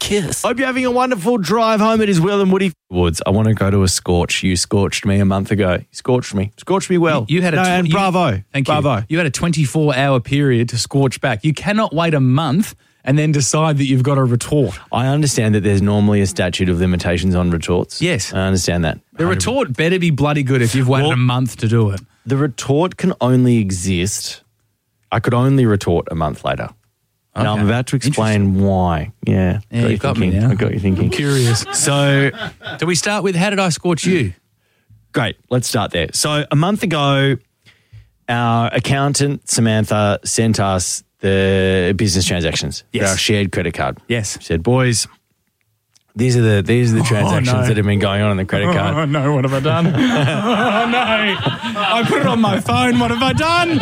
kiss. Hope you're having a wonderful drive home. It is Will and Woody. Woods, I want to go to a scorch. You scorched me a month ago. You scorched me. Scorched me well. You had bravo. Thank you. Bravo. You had a 24-hour period to scorch back. You cannot wait a month and then decide that you've got a retort. I understand that there's normally a statute of limitations on retorts. Yes. I understand that. The retort better be bloody good if you've waited a month to do it. The retort can only exist. I could only retort a month later. Okay. Now I'm about to explain why. Yeah. You've got me now. I got you thinking. I'm curious. So, do we start with how did I scorch you? Great. Let's start there. So a month ago, our accountant, Samantha, sent us the business transactions for our shared credit card. Yes. She said, boys, these are the transactions that have been going on the credit card. Oh, no, what have I done? Oh, no. I put it on my phone. What have I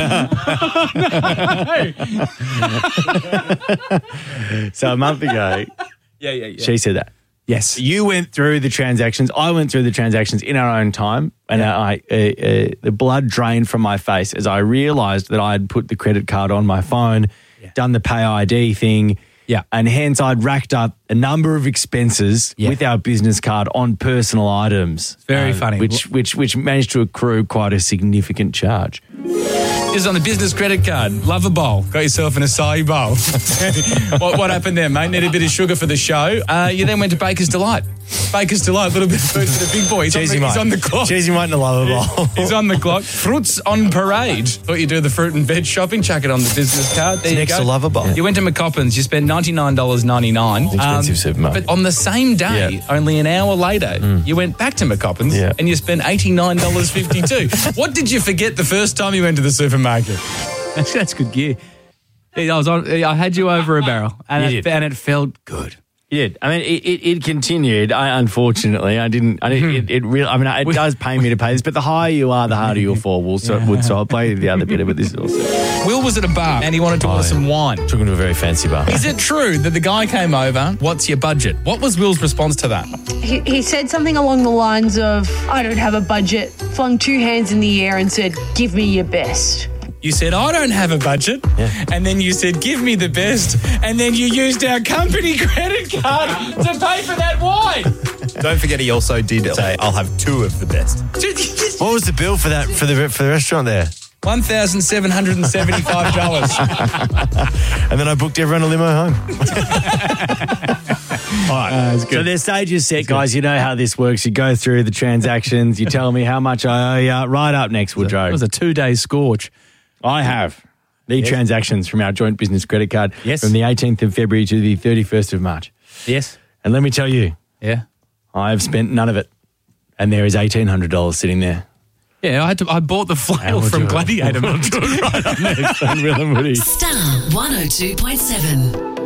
done? So a month ago, she said that. Yes. You went through the transactions. I went through the transactions in our own time, and the blood drained from my face as I realised that I had put the credit card on my phone, done the Pay ID thing, and hence I'd racked up a number of expenses with our business card on personal items. Very funny. Which managed to accrue quite a significant charge. This is on the business credit card. Love a bowl. Got yourself an acai bowl. What happened there, mate? Needed a bit of sugar for the show. You then went to Baker's Delight. Baker's Delight, a little bit of food for the big boy. He's on the clock. Cheesy mate and a lover bowl. He's on the clock. Fruits on parade. Thought you'd do the fruit and veg shopping. Chuck it on the business card. There Next you go. to lover bowl. You went to McCoppins. You spent $99.99. Expensive supermarket. But on the same day, only an hour later, you went back to McCoppins and you spent $89.52. What did you forget the first time you went to the supermarket? That's good gear. I had you over a barrel, and it felt good. You did. I mean, it continued. Unfortunately, I didn't. It really. I mean, it does pay me to pay this, but the higher you are, the harder you'll fall. So I'll play the other bit of it. This is also. Will was at a bar and he wanted to order some wine. Took him to a very fancy bar. Is it true that the guy came over? What's your budget? What was Will's response to that? He said something along the lines of, "I don't have a budget." Flung two hands in the air and said, "Give me your best." You said, "I don't have a budget." And then you said, "Give me the best." And then you used our company credit card to pay for that wine. Don't forget he also did say, "I'll have two of the best." What was the bill for that for the restaurant there? $1,775. And then I booked everyone a limo home. All right. So their stage is set, guys. You know how this works. You go through the transactions. You tell me how much I owe you. Right up next, Woodrow. It was a 2-day scorch. I have the transactions from our joint business credit card from the 18th of February to the 31st of March. Yes. And let me tell you, I have spent none of it. And there is $1,800 sitting there. Yeah, I bought the flail from Gladiator. We'll do it right up next on Will and Woody. Star 102.7.